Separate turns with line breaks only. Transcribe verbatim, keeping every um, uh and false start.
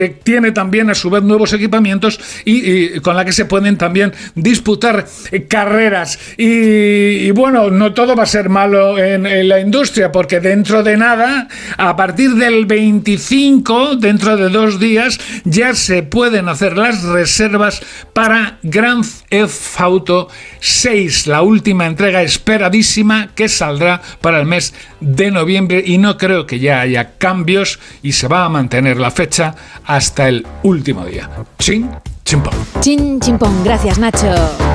tiene también a su vez nuevos equipamientos y, y con la que se pueden también disputar eh, carreras y, y bueno, no todo va a ser malo en, en la industria, porque dentro de nada, a partir del veinticinco, dentro de dos días, ya se pueden hacer las reservas para Grand Theft Auto seis, la última entrega esperadísima que saldrá para el mes de noviembre, y no creo que ya haya cambios y se va a mantener la fecha hasta el último día. Chin, chimpón.
Chin, chimpón. Gracias, Nacho.